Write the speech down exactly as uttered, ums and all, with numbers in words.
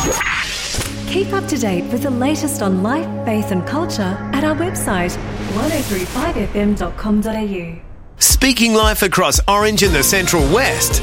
Keep up to date with the latest on life, faith and culture at our website, ten thirty-five f m dot com dot a u. Speaking life across Orange and the Central West,